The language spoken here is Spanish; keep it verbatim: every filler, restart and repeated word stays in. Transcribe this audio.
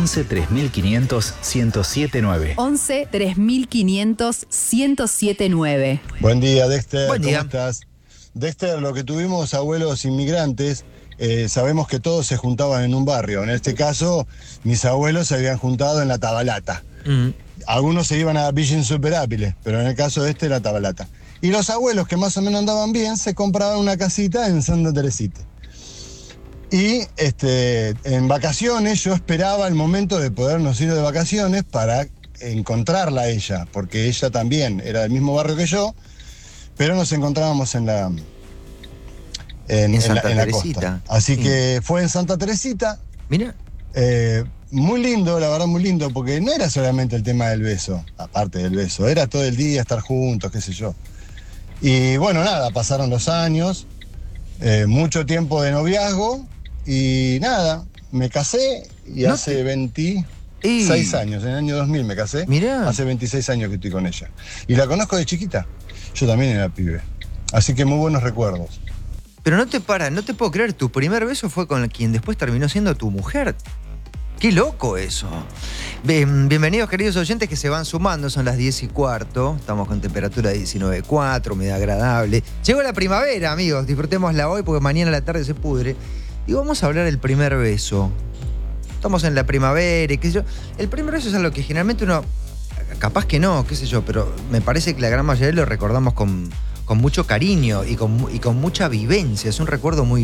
once tres mil quinientos ciento siete nueve. once tres mil quinientos ciento siete nueve. Buen día, Dexter. Buen día. ¿Cómo estás? Dexter, lo que tuvimos abuelos inmigrantes, eh, sabemos que todos se juntaban en un barrio. En este caso, mis abuelos se habían juntado en la Tabalata. Mm. Algunos se iban a Villa Insuperable, pero en el caso de este, la Tabalata. Y los abuelos que más o menos andaban bien, se compraban una casita en Santa Teresita. Y este, en vacaciones yo esperaba el momento de podernos ir de vacaciones para encontrarla a ella, porque ella también era del mismo barrio que yo, pero nos encontrábamos en la, en, En Santa la, en la Teresita. costa. Así Sí. que fue en Santa Teresita, Mira. eh, muy lindo, la verdad muy lindo, porque no era solamente el tema del beso, aparte del beso, era todo el día estar juntos, qué sé yo. Y bueno, nada, pasaron los años, eh, mucho tiempo de noviazgo, y nada, me casé y No hace te- veintiséis Y- años, en el año dos mil me casé. Mirá. Hace veintiséis años que estoy con ella. Y la conozco de chiquita. Yo también era pibe. Así que muy buenos recuerdos. Pero no te para, no te puedo creer, tu primer beso fue con quien después terminó siendo tu mujer. ¡Qué loco eso! Bien, bienvenidos, queridos oyentes que se van sumando, son las diez y cuarto, estamos con temperatura de diecinueve coma cuatro, humedad agradable. Llegó la primavera, amigos, disfrutémosla hoy porque mañana a la tarde se pudre. Y vamos a hablar del primer beso. Estamos en la primavera y qué sé yo. El primer beso es algo que generalmente uno, capaz que no, qué sé yo, pero me parece que la gran mayoría lo recordamos con, con mucho cariño y con, y con mucha vivencia. Es un recuerdo muy